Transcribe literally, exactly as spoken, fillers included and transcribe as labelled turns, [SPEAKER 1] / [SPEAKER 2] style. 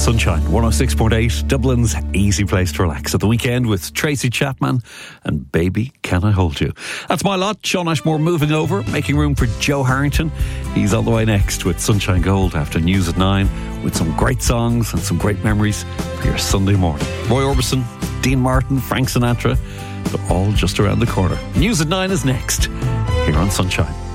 [SPEAKER 1] Sunshine, one oh six point eight, Dublin's easy place to relax at the weekend with Tracy Chapman and Baby Can I Hold You. That's my lot. Sean Ashmore moving over, making room for Joe Harrington. He's on the way next with Sunshine Gold after news at nine, with some great songs and some great memories for your Sunday morning. Roy Orbison, Dean Martin, Frank Sinatra, but all just around the corner. News at nine is next here on Sunshine.